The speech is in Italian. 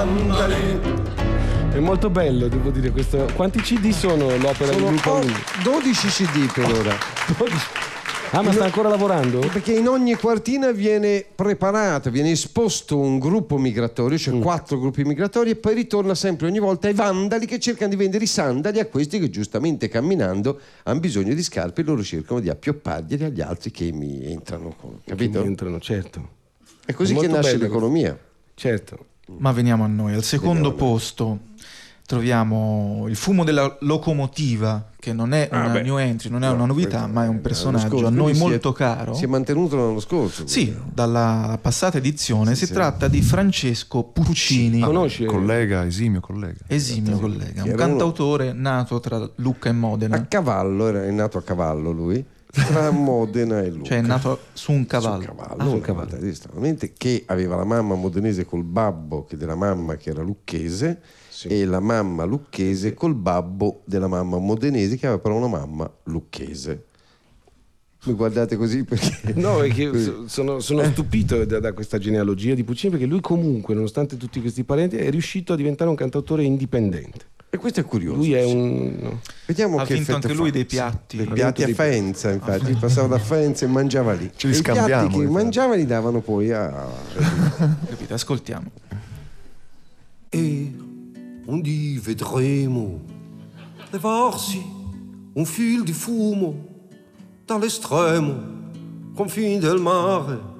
sandali. È molto bello, devo dire questo. Quanti CD sono l'opera di Luca Undi? 12 CD per ora. 12. Ah, ma sta ancora lavorando? Perché in ogni quartina viene preparato, viene esposto un gruppo migratorio, cioè 4 gruppi migratori, e poi ritorna sempre ogni volta ai vandali che cercano di vendere i sandali a questi che giustamente camminando hanno bisogno di scarpe e loro cercano di appiopparglieli agli altri che mi entrano con, capito? Che mi entrano, certo. È così È che molto nasce bello l'economia. Certo. Ma veniamo a noi. Al secondo posto troviamo il fumo della locomotiva, che non è una new entry, non è una novità, ma è un personaggio a noi molto caro. Si è mantenuto l'anno scorso. Sì, dalla passata edizione. Si tratta di Francesco Puccini. Conosci? Collega, esimio collega. Esimio collega, un Era cantautore nato tra Lucca e Modena. A cavallo, è nato a cavallo lui, tra Modena e Lucca. Cioè è nato su un cavallo. Su un cavallo, estremamente, che aveva la mamma modenese col babbo che della mamma che era lucchese, e la mamma lucchese col babbo della mamma modenese che aveva però una mamma lucchese. Mi guardate così perché... No, è che sono stupito da questa genealogia di Puccini, perché lui comunque, nonostante tutti questi parenti, è riuscito a diventare un cantautore indipendente. E questo è curioso. Lui è un... Vediamo Ha che effetto effetto anche lui fa. dei piatti. Dei piatti a Faenza, infatti, passava da Faenza e mangiava lì. Ce li e i scambiamo, piatti che infatti. mangiava li davano poi a... Capite? Ascoltiamo. E un dì vedremo levarsi un fil di fumo dall'estremo confine del mare